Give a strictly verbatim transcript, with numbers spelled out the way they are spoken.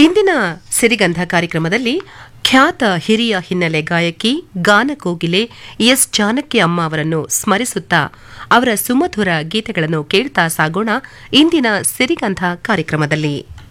ಇಂದಿನ ಸಿರಿಗಂಧ ಕಾರ್ಯಕ್ರಮದಲ್ಲಿ ಖ್ಯಾತ ಹಿರಿಯ ಹಿನ್ನೆಲೆ ಗಾಯಕಿ ಗಾನಕೋಗಿಲೆ ಎಸ್ ಜಾನಕಿ ಅಮ್ಮ ಅವರನ್ನು ಸ್ಮರಿಸುತ್ತಾ ಅವರ ಸುಮಧುರ ಗೀತೆಗಳನ್ನು ಕೇಳ್ತಾ ಸಾಗೋಣ ಇಂದಿನ ಸಿರಿಗಂಧ ಕಾರ್ಯಕ್ರಮದಲ್ಲಿ.